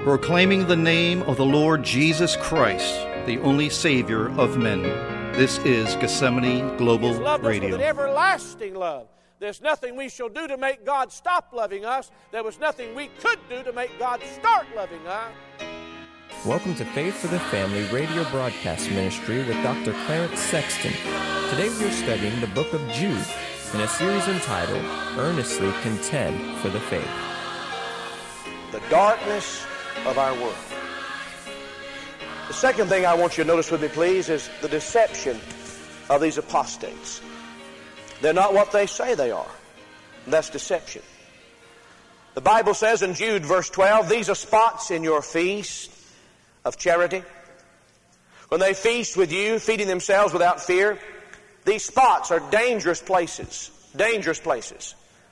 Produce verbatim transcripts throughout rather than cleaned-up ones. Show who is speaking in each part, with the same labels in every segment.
Speaker 1: proclaiming the name of the Lord Jesus Christ, the only Savior of men. This is Gethsemane Global
Speaker 2: He's loved
Speaker 1: Radio.
Speaker 2: us with an everlasting love. There's nothing we shall do to make God stop loving us. There was nothing we could do to make God start loving us.
Speaker 3: Welcome to Faith for the Family radio broadcast ministry with Doctor Clarence Sexton. Today we are studying the book of Jude in a series entitled Earnestly Contend for the Faith.
Speaker 2: The darkness of our world. The second thing I want you to notice with me, please, is the deception of these apostates. They're not what they say they are. And that's deception. The Bible says in Jude verse twelve, these are spots in your feast of charity. When they feast with you, feeding themselves without fear, these spots are dangerous places. Dangerous places.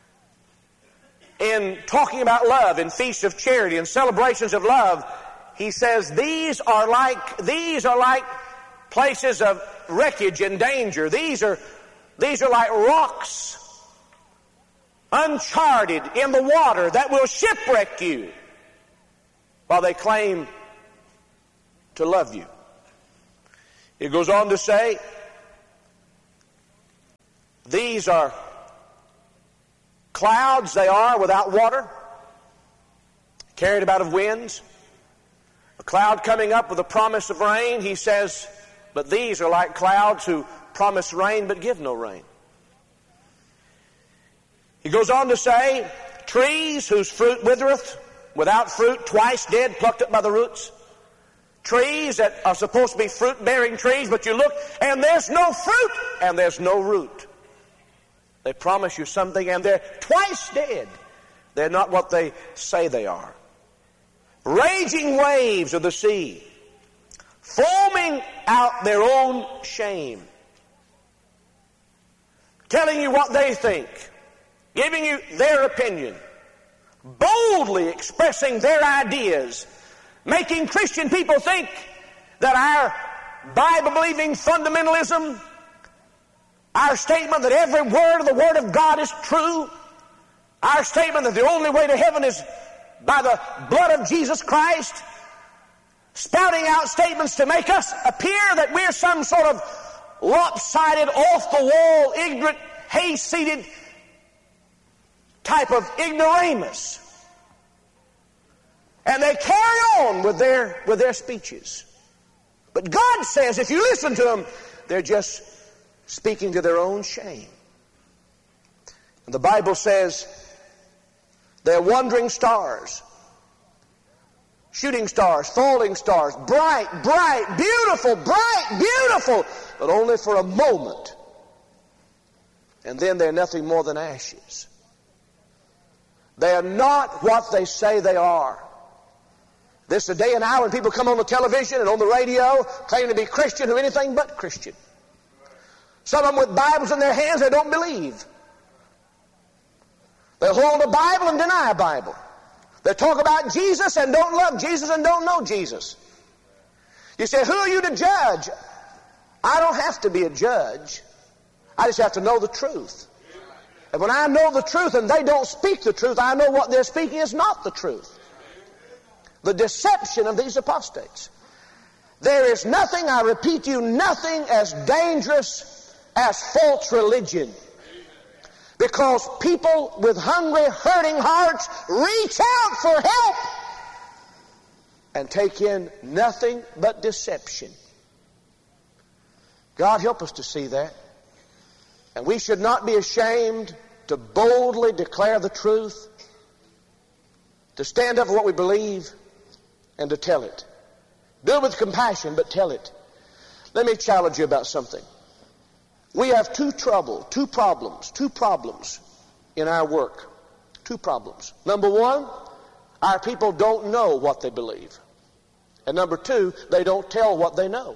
Speaker 2: In talking about love, in feasts of charity, and celebrations of love, he says these are like these are like places of wreckage and danger. These are these are like rocks, uncharted in the water, that will shipwreck you, while they claim to love you. It goes on to say, these are clouds, they are, without water, carried about of winds. A cloud coming up with a promise of rain. He says, but these are like clouds who promise rain but give no rain. He goes on to say, trees whose fruit withereth, without fruit, twice dead, plucked up by the roots. Trees that are supposed to be fruit-bearing trees, but you look and there's no fruit and there's no root. They promise you something and they're twice dead. They're not what they say they are. Raging waves of the sea, foaming out their own shame, telling you what they think, giving you their opinion, boldly expressing their ideas, making Christian people think that our Bible-believing fundamentalism, our statement that every word of the Word of God is true, our statement that the only way to heaven is by the blood of Jesus Christ, spouting out statements to make us appear that we're some sort of lopsided, off-the-wall, ignorant, hay-seated type of ignoramus. And they carry on with their, with their speeches. But God says if you listen to them, they're just speaking to their own shame. And the Bible says they're wandering stars, shooting stars, falling stars, bright, bright, beautiful, bright, beautiful, but only for a moment. And then they're nothing more than ashes. They are not what they say they are. This is a day and hour when people come on the television and on the radio claiming to be Christian or anything but Christian. Some of them with Bibles in their hands they don't believe. They hold a Bible and deny a Bible. They talk about Jesus and don't love Jesus and don't know Jesus. You say, who are you to judge? I don't have to be a judge. I just have to know the truth. And when I know the truth and they don't speak the truth, I know what they're speaking is not the truth. The deception of these apostates. There is nothing, I repeat to you, nothing as dangerous as false religion. Because people with hungry, hurting hearts reach out for help and take in nothing but deception. God help us to see that. And we should not be ashamed to boldly declare the truth, to stand up for what we believe, and to tell it. Do it with compassion, but tell it. Let me challenge you about something. We have two trouble, two problems, two problems in our work. Two problems. Number one, our people don't know what they believe. And number two, they don't tell what they know.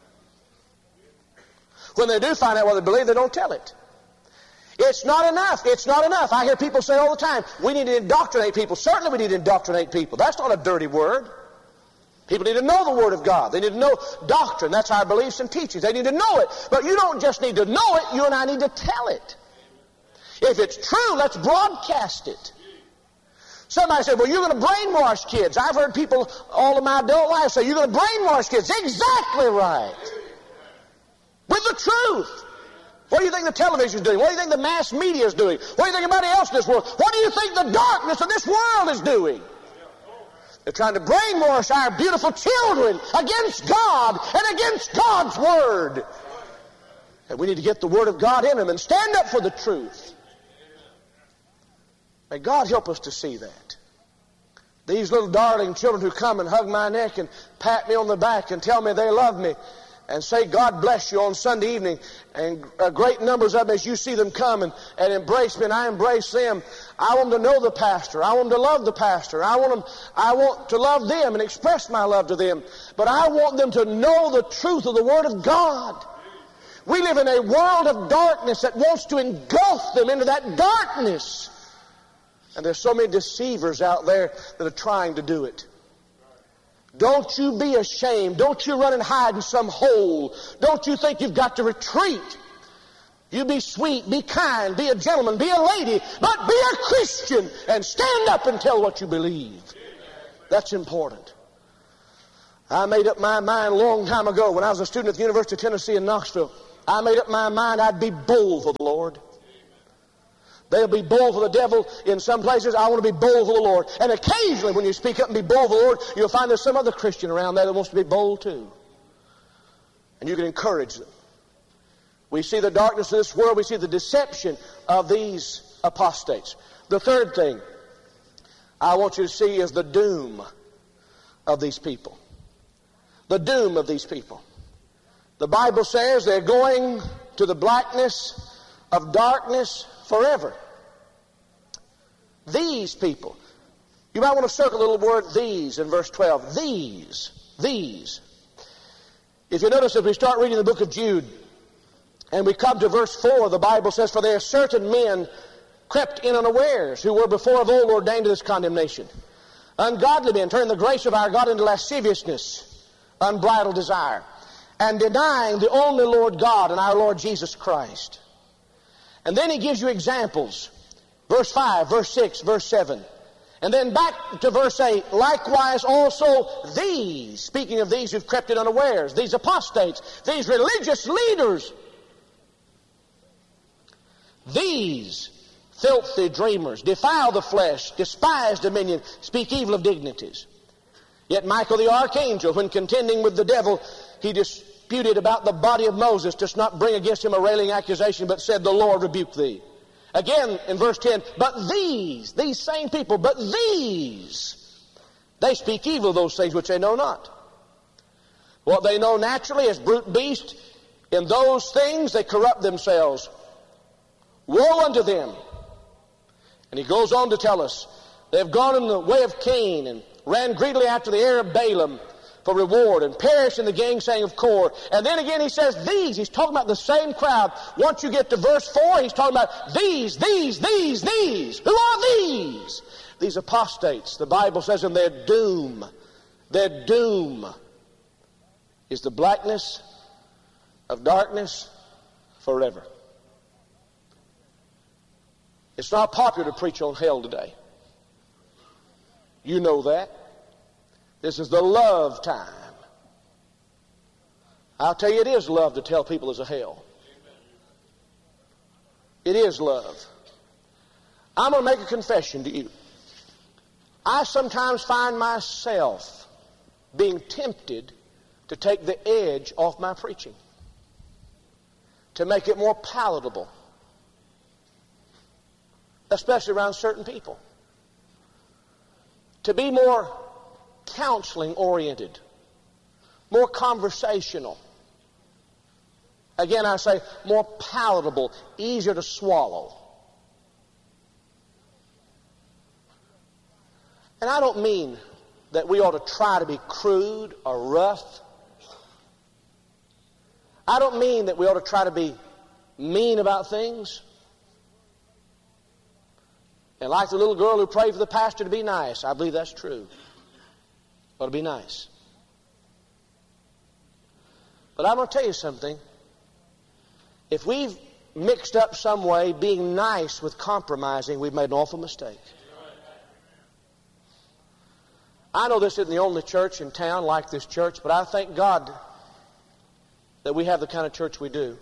Speaker 2: When they do find out what they believe, they don't tell it. It's not enough. It's not enough. I hear people say all the time, we need to indoctrinate people. Certainly we need to indoctrinate people. That's not a dirty word. People need to know the Word of God. They need to know doctrine. That's our beliefs and teachings. They need to know it. But you don't just need to know it. You and I need to tell it. If it's true, let's broadcast it. Somebody said, well, you're going to brainwash kids. I've heard people all of my adult life say, you're going to brainwash kids. Exactly right. With the truth. What do you think the television is doing? What do you think the mass media is doing? What do you think everybody else in this world? What do you think the darkness of this world is doing? They're trying to brainwash our beautiful children against God and against God's Word. And we need to get the Word of God in them and stand up for the truth. May God help us to see that. These little darling children who come and hug my neck and pat me on the back and tell me they love me and say, God bless you on Sunday evening, and uh, great numbers of them as you see them come and, and embrace me and I embrace them. I want them to know the pastor. I want them to love the pastor. I want them, I want to love them and express my love to them. But I want them to know the truth of the Word of God. We live in a world of darkness that wants to engulf them into that darkness. And there's so many deceivers out there that are trying to do it. Don't you be ashamed. Don't you run and hide in some hole. Don't you think you've got to retreat. You be sweet, be kind, be a gentleman, be a lady, but be a Christian and stand up and tell what you believe. That's important. I made up my mind a long time ago when I was a student at the University of Tennessee in Knoxville. I made up my mind I'd be bold for the Lord. They'll be bold for the devil in some places. I want to be bold for the Lord. And occasionally when you speak up and be bold for the Lord, you'll find there's some other Christian around there that wants to be bold too. And you can encourage them. We see the darkness of this world. We see the deception of these apostates. The third thing I want you to see is the doom of these people. The doom of these people. The Bible says they're going to the blackness of darkness forever. These people. You might want to circle the little word these in verse twelve. These. These. If you notice, if we start reading the book of Jude and we come to verse four, the Bible says, for there are certain men crept in unawares who were before of old ordained to this condemnation. Ungodly men turning the grace of our God into lasciviousness, unbridled desire, and denying the only Lord God and our Lord Jesus Christ. And then he gives you examples. Verse five, verse six, verse seven. And then back to verse eight. Likewise also these, speaking of these who've crept in unawares, these apostates, these religious leaders, these filthy dreamers, defile the flesh, despise dominion, speak evil of dignities. Yet Michael the archangel, when contending with the devil, he disputed about the body of Moses, does not bring against him a railing accusation, but said, the Lord rebuke thee. Again in verse ten, but these, these same people, but these, they speak evil of those things which they know not. What they know naturally as brute beasts, in those things they corrupt themselves. Woe unto them. And he goes on to tell us, they have gone in the way of Cain and ran greedily after the heir of Balaam for reward and perished in the gainsaying of Kor. And then again he says these. He's talking about the same crowd. Once you get to verse four, he's talking about these, these, these, these. Who are these? These apostates. The Bible says in their doom, their doom is the blackness of darkness forever. It's not popular to preach on hell today. You know that. This is the love time. I'll tell you, it is love to tell people there's a hell. It is love. I'm going to make a confession to you. I sometimes find myself being tempted to take the edge off my preaching, to make it more palatable, especially around certain people, to be more counseling oriented, more conversational. Again, I say more palatable, easier to swallow. And I don't mean that we ought to try to be crude or rough. I don't mean that we ought to try to be mean about things. And like the little girl who prayed for the pastor to be nice, I believe that's true. Ought to be nice. But I'm going to tell you something. If we've mixed up some way being nice with compromising, we've made an awful mistake. I know this isn't the only church in town like this church, but I thank God that we have the kind of church we do.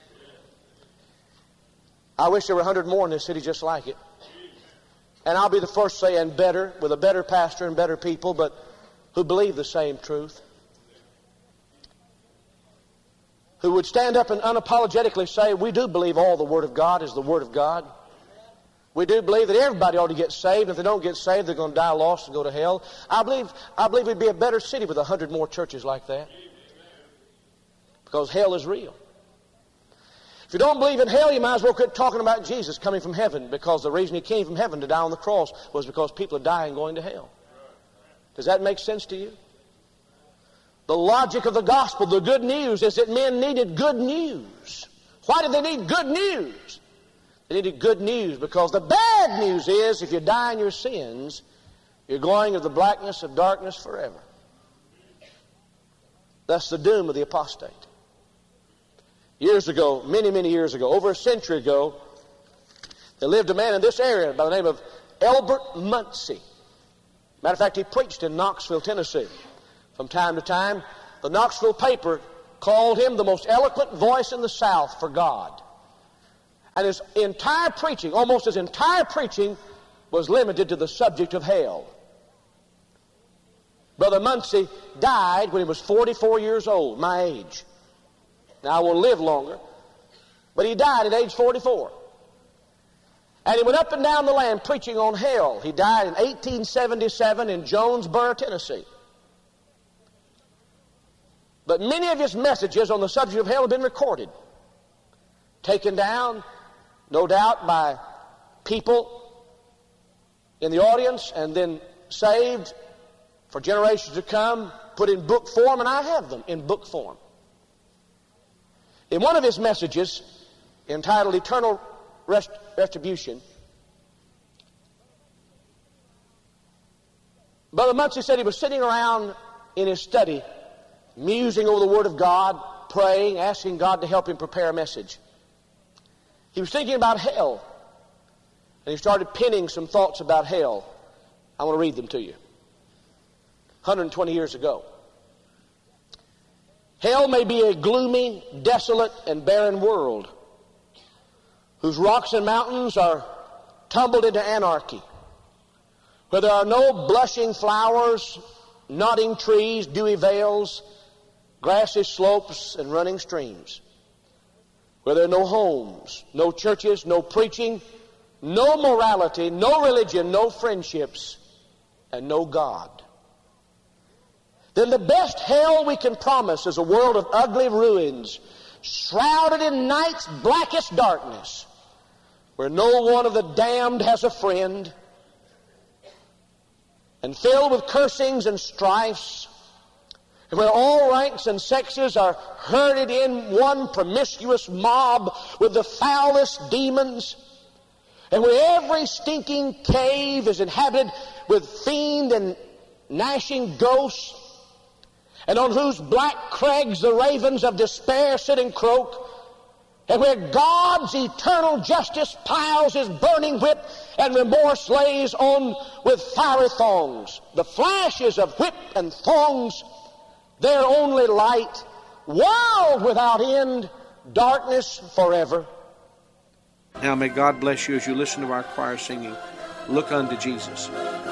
Speaker 2: I wish there were a hundred more in this city just like it. And I'll be the first to say, and better, with a better pastor and better people, but who believe the same truth. Who would stand up and unapologetically say, we do believe all the Word of God is the Word of God. We do believe that everybody ought to get saved. If they don't get saved, they're going to die lost and go to hell. I believe, I believe we'd be a better city with a hundred more churches like that. Because hell is real. If you don't believe in hell, you might as well quit talking about Jesus coming from heaven, because the reason He came from heaven to die on the cross was because people are dying going to hell. Does that make sense to you? The logic of the gospel, the good news, is that men needed good news. Why did they need good news? They needed good news because the bad news is if you die in your sins, you're going into the blackness of darkness forever. That's the doom of the apostate. Years ago, many, many years ago, over a century ago, there lived a man in this area by the name of Elbert Munsey. Matter of fact, he preached in Knoxville, Tennessee. From time to time, the Knoxville paper called him the most eloquent voice in the South for God. And his entire preaching, almost his entire preaching, was limited to the subject of hell. Brother Munsey died when he was forty-four years old, my age. Now, I won't live longer, but he died at age forty-four. And he went up and down the land preaching on hell. He died in eighteen seventy-seven in Jonesboro, Tennessee. But many of his messages on the subject of hell have been recorded, taken down, no doubt, by people in the audience, and then saved for generations to come, put in book form, and I have them in book form. In one of his messages, entitled Eternal Rest- Retribution, Brother Munsey said he was sitting around in his study, musing over the Word of God, praying, asking God to help him prepare a message. He was thinking about hell, and he started penning some thoughts about hell. I want to read them to you. one hundred twenty years ago. Hell may be a gloomy, desolate, and barren world whose rocks and mountains are tumbled into anarchy, where there are no blushing flowers, nodding trees, dewy vales, grassy slopes, and running streams, where there are no homes, no churches, no preaching, no morality, no religion, no friendships, and no God. Then the best hell we can promise is a world of ugly ruins, shrouded in night's blackest darkness, where no one of the damned has a friend, and filled with cursings and strifes, and where all ranks and sexes are herded in one promiscuous mob with the foulest demons, and where every stinking cave is inhabited with fiend and gnashing ghosts, and on whose black crags the ravens of despair sit and croak, and where God's eternal justice piles His burning whip and remorse lays on with fiery thongs. The flashes of whip and thongs, their only light, world without end, darkness forever.
Speaker 4: Now may God bless you as you listen to our choir singing, Look Unto Jesus.